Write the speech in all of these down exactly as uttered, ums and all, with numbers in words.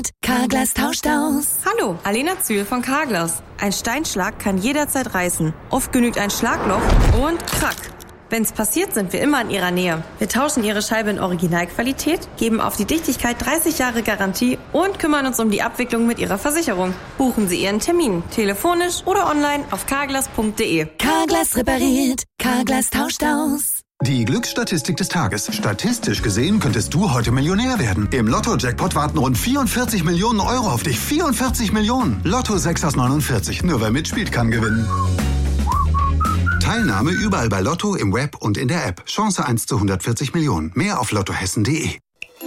Carglass tauscht aus. Hallo, Alena Zühl von Carglass. Ein Steinschlag kann jederzeit reißen. Oft genügt ein Schlagloch und krack. Wenn's passiert, sind wir immer in Ihrer Nähe. Wir tauschen Ihre Scheibe in Originalqualität, geben auf die Dichtigkeit dreißig Jahre Garantie und kümmern uns um die Abwicklung mit Ihrer Versicherung. Buchen Sie Ihren Termin, telefonisch oder online auf carglass punkt de. Carglass repariert. Carglass tauscht aus. Die Glücksstatistik des Tages. Statistisch gesehen könntest du heute Millionär werden. Im Lotto-Jackpot warten rund vierundvierzig Millionen Euro auf dich. vierundvierzig Millionen. Lotto sechs aus neunundvierzig. Nur wer mitspielt, kann gewinnen. Teilnahme überall bei Lotto, im Web und in der App. Chance eins zu hundertvierzig Millionen. Mehr auf lottohessen punkt de.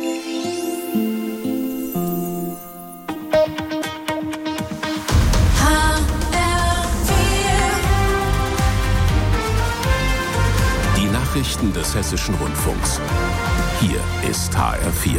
Die Nachrichten des Hessischen Rundfunks. Hier ist H R vier.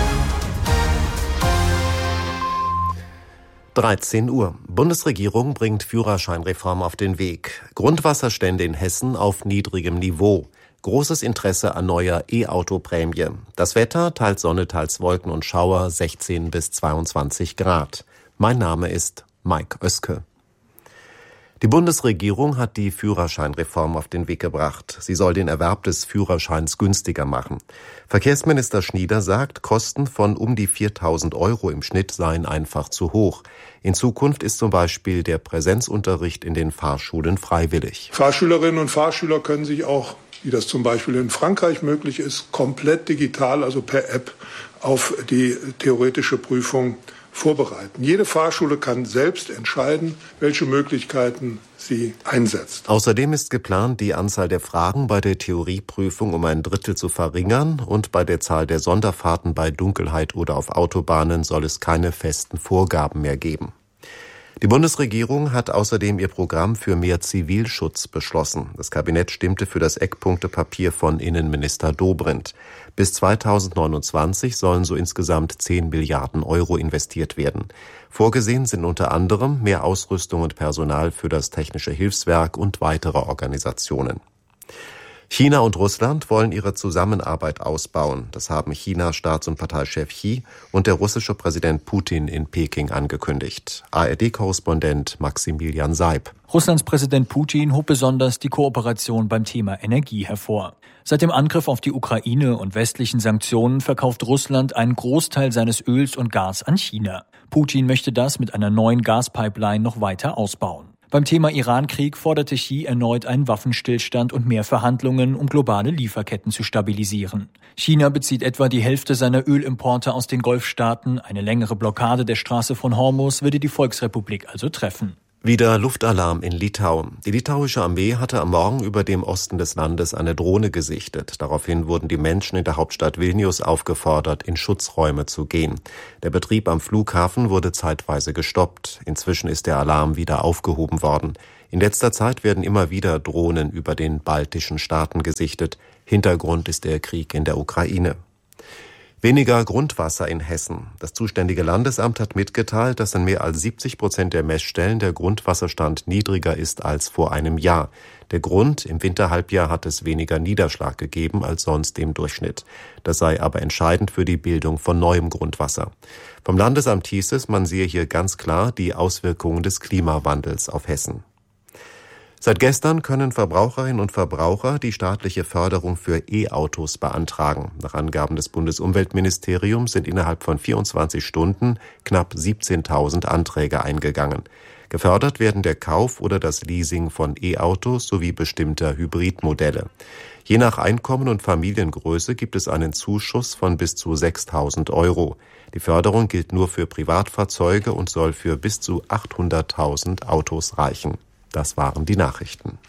dreizehn Uhr. Bundesregierung bringt Führerscheinreform auf den Weg. Grundwasserstände in Hessen auf niedrigem Niveau. Großes Interesse an neuer E-Auto-Prämie. Das Wetter, teils Sonne, teils Wolken und Schauer, sechzehn bis zweiundzwanzig Grad. Mein Name ist Mike Oeske. Die Bundesregierung hat die Führerscheinreform auf den Weg gebracht. Sie soll den Erwerb des Führerscheins günstiger machen. Verkehrsminister Schnieder sagt, Kosten von um die viertausend Euro im Schnitt seien einfach zu hoch. In Zukunft ist zum Beispiel der Präsenzunterricht in den Fahrschulen freiwillig. Fahrschülerinnen und Fahrschüler können sich auch, wie das zum Beispiel in Frankreich möglich ist, komplett digital, also per App, auf die theoretische Prüfung vorbereiten. Jede Fahrschule kann selbst entscheiden, welche Möglichkeiten sie einsetzt. Außerdem ist geplant, die Anzahl der Fragen bei der Theorieprüfung um ein Drittel zu verringern und bei der Zahl der Sonderfahrten bei Dunkelheit oder auf Autobahnen soll es keine festen Vorgaben mehr geben. Die Bundesregierung hat außerdem ihr Programm für mehr Zivilschutz beschlossen. Das Kabinett stimmte für das Eckpunktepapier von Innenminister Dobrindt. Bis zweitausendneunundzwanzig sollen so insgesamt zehn Milliarden Euro investiert werden. Vorgesehen sind unter anderem mehr Ausrüstung und Personal für das Technische Hilfswerk und weitere Organisationen. China und Russland wollen ihre Zusammenarbeit ausbauen. Das haben Chinas Staats- und Parteichef Xi und der russische Präsident Putin in Peking angekündigt. A R D-Korrespondent Maximilian Seib. Russlands Präsident Putin hob besonders die Kooperation beim Thema Energie hervor. Seit dem Angriff auf die Ukraine und westlichen Sanktionen verkauft Russland einen Großteil seines Öls und Gas an China. Putin möchte das mit einer neuen Gaspipeline noch weiter ausbauen. Beim Thema Iran-Krieg forderte Xi erneut einen Waffenstillstand und mehr Verhandlungen, um globale Lieferketten zu stabilisieren. China bezieht etwa die Hälfte seiner Ölimporte aus den Golfstaaten. Eine längere Blockade der Straße von Hormuz würde die Volksrepublik also treffen. Wieder Luftalarm in Litauen. Die litauische Armee hatte am Morgen über dem Osten des Landes eine Drohne gesichtet. Daraufhin wurden die Menschen in der Hauptstadt Vilnius aufgefordert, in Schutzräume zu gehen. Der Betrieb am Flughafen wurde zeitweise gestoppt. Inzwischen ist der Alarm wieder aufgehoben worden. In letzter Zeit werden immer wieder Drohnen über den baltischen Staaten gesichtet. Hintergrund ist der Krieg in der Ukraine. Weniger Grundwasser in Hessen. Das zuständige Landesamt hat mitgeteilt, dass in mehr als siebzig Prozent der Messstellen der Grundwasserstand niedriger ist als vor einem Jahr. Der Grund, im Winterhalbjahr hat es weniger Niederschlag gegeben als sonst im Durchschnitt. Das sei aber entscheidend für die Bildung von neuem Grundwasser. Vom Landesamt hieß es, man sehe hier ganz klar die Auswirkungen des Klimawandels auf Hessen. Seit gestern können Verbraucherinnen und Verbraucher die staatliche Förderung für E-Autos beantragen. Nach Angaben des Bundesumweltministeriums sind innerhalb von vierundzwanzig Stunden knapp siebzehntausend Anträge eingegangen. Gefördert werden der Kauf oder das Leasing von E-Autos sowie bestimmter Hybridmodelle. Je nach Einkommen und Familiengröße gibt es einen Zuschuss von bis zu sechstausend Euro. Die Förderung gilt nur für Privatfahrzeuge und soll für bis zu achthunderttausend Autos reichen. Das waren die Nachrichten.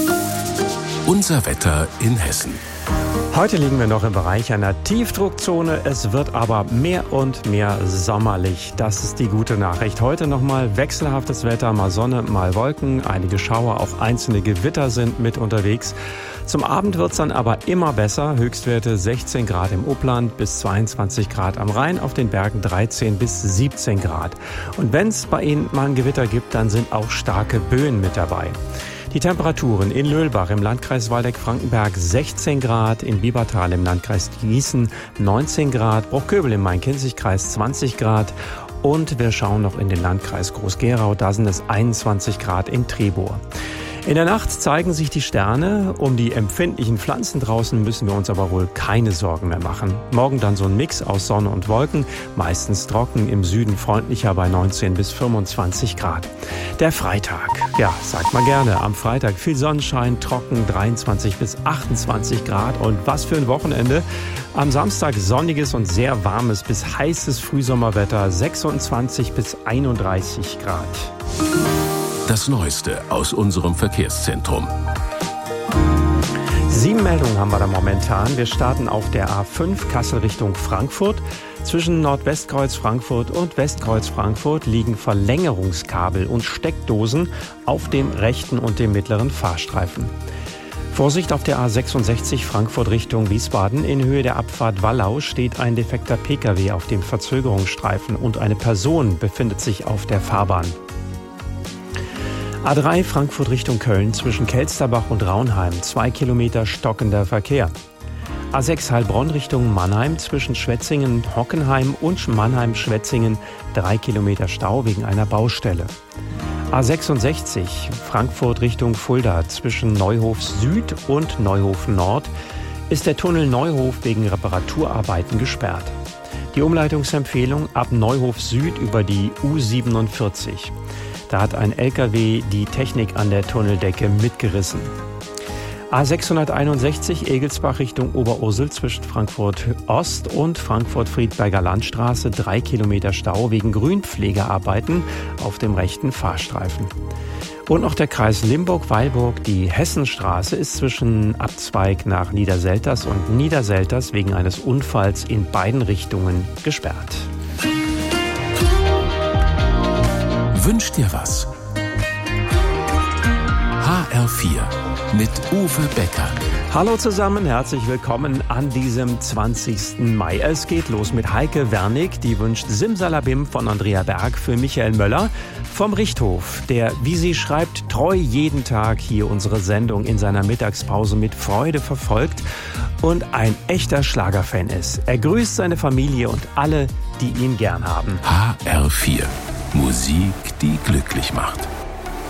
Unser Wetter in Hessen. Heute liegen wir noch im Bereich einer Tiefdruckzone. Es wird aber mehr und mehr sommerlich. Das ist die gute Nachricht. Heute nochmal wechselhaftes Wetter, mal Sonne, mal Wolken. Einige Schauer, auch einzelne Gewitter sind mit unterwegs. Zum Abend wird es dann aber immer besser. Höchstwerte sechzehn Grad im Upland bis zweiundzwanzig Grad am Rhein, auf den Bergen dreizehn bis siebzehn Grad. Und wenn es bei Ihnen mal ein Gewitter gibt, dann sind auch starke Böen mit dabei. Die Die Temperaturen in Löhlbach im Landkreis Waldeck-Frankenberg sechzehn Grad, in Biebertal im Landkreis Gießen neunzehn Grad, Bruchköbel im Main-Kinzig-Kreis zwanzig Grad und wir schauen noch in den Landkreis Groß-Gerau, da sind es einundzwanzig Grad in Trebor. In der Nacht zeigen sich die Sterne. Um die empfindlichen Pflanzen draußen müssen wir uns aber wohl keine Sorgen mehr machen. Morgen dann so ein Mix aus Sonne und Wolken, meistens trocken, im Süden freundlicher bei neunzehn bis fünfundzwanzig Grad. Der Freitag, ja, sagt man gerne, am Freitag viel Sonnenschein, trocken, dreiundzwanzig bis achtundzwanzig Grad und was für ein Wochenende. Am Samstag sonniges und sehr warmes bis heißes Frühsommerwetter, sechsundzwanzig bis einunddreißig Grad. Das Neueste aus unserem Verkehrszentrum. Sieben Meldungen haben wir da momentan. Wir starten auf der A fünf Kassel Richtung Frankfurt. Zwischen Nordwestkreuz Frankfurt und Westkreuz Frankfurt liegen Verlängerungskabel und Steckdosen auf dem rechten und dem mittleren Fahrstreifen. Vorsicht auf der A sechsundsechzig Frankfurt Richtung Wiesbaden. In Höhe der Abfahrt Wallau steht ein defekter Pkw auf dem Verzögerungsstreifen und eine Person befindet sich auf der Fahrbahn. A drei Frankfurt Richtung Köln zwischen Kelsterbach und Raunheim, zwei Kilometer stockender Verkehr. A sechs Heilbronn Richtung Mannheim zwischen Schwetzingen, Hockenheim und Mannheim-Schwetzingen, drei Kilometer Stau wegen einer Baustelle. A sechsundsechzig Frankfurt Richtung Fulda zwischen Neuhof Süd und Neuhof Nord ist der Tunnel Neuhof wegen Reparaturarbeiten gesperrt. Die Umleitungsempfehlung ab Neuhof Süd über die U siebenundvierzig. Da hat ein L K W die Technik an der Tunneldecke mitgerissen. A sechshunderteinundsechzig Egelsbach Richtung Oberursel zwischen Frankfurt Ost und Frankfurt-Friedberger Landstraße, drei Kilometer Stau wegen Grünpflegearbeiten auf dem rechten Fahrstreifen. Und noch der Kreis Limburg-Weilburg, die Hessenstraße ist zwischen Abzweig nach Niederselters und Niederselters wegen eines Unfalls in beiden Richtungen gesperrt. Wünscht dir was? H R vier mit Uwe Becker. Hallo zusammen, herzlich willkommen an diesem zwanzigsten Mai. Es geht los mit Heike Wernig, die wünscht Simsalabim von Andrea Berg für Michael Möller vom Richthof, der, wie sie schreibt, treu jeden Tag hier unsere Sendung in seiner Mittagspause mit Freude verfolgt und ein echter Schlagerfan ist. Er grüßt seine Familie und alle, die ihn gern haben. H R vier. Musik, die glücklich macht.